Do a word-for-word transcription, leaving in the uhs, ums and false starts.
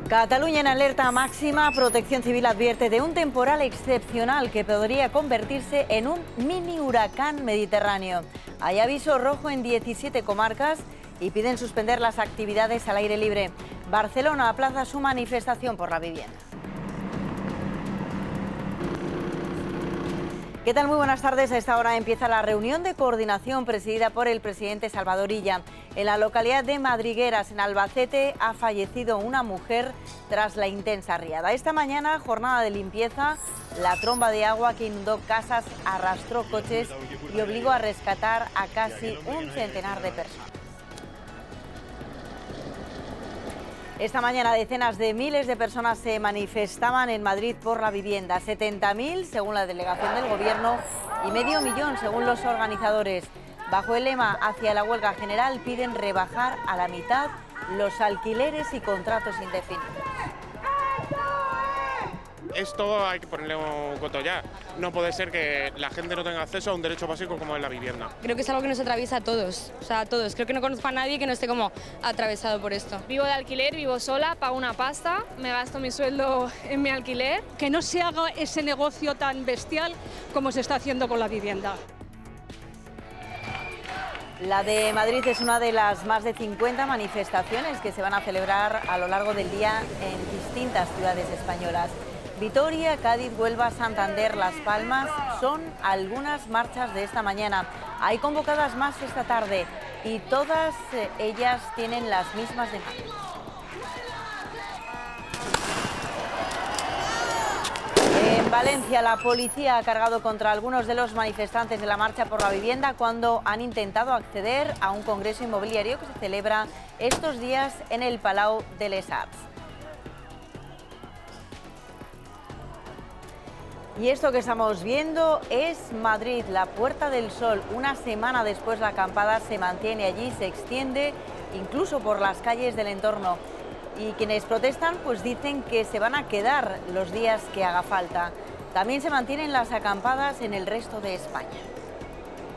Cataluña en alerta máxima. Protección Civil advierte de un temporal excepcional que podría convertirse en un mini huracán mediterráneo. Hay aviso rojo en diecisiete comarcas y piden suspender las actividades al aire libre. Barcelona aplaza su manifestación por la vivienda. ¿Qué tal? Muy buenas tardes. A esta hora empieza la reunión de coordinación presidida por el presidente Salvador Illa. En la localidad de Madrigueras, en Albacete, ha fallecido una mujer tras la intensa riada. Esta mañana, jornada de limpieza. La tromba de agua que inundó casas arrastró coches y obligó a rescatar a casi un centenar de personas. Esta mañana decenas de miles de personas se manifestaban en Madrid por la vivienda. setenta mil según la delegación del Gobierno y medio millón según los organizadores. Bajo el lema Hacia la huelga general piden rebajar a la mitad los alquileres y contratos indefinidos. Esto hay que ponerle un coto ya. No puede ser que la gente no tenga acceso a un derecho básico como es la vivienda. Creo que es algo que nos atraviesa a todos, o sea, a todos. Creo que no conozco a nadie que no esté como atravesado por esto. Vivo de alquiler, vivo sola, pago una pasta, me gasto mi sueldo en mi alquiler. Que no se haga ese negocio tan bestial como se está haciendo con la vivienda. La de Madrid es una de las más de cincuenta manifestaciones que se van a celebrar a lo largo del día en distintas ciudades españolas. Vitoria, Cádiz, Huelva, Santander, Las Palmas son algunas marchas de esta mañana. Hay convocadas más esta tarde y todas ellas tienen las mismas demandas. En Valencia, la policía ha cargado contra algunos de los manifestantes de la marcha por la vivienda cuando han intentado acceder a un congreso inmobiliario que se celebra estos días en el Palau de les Arts. Y esto que estamos viendo es Madrid, la Puerta del Sol. Una semana después la acampada se mantiene allí, se extiende incluso por las calles del entorno. Y quienes protestan pues dicen que se van a quedar los días que haga falta. También se mantienen las acampadas en el resto de España.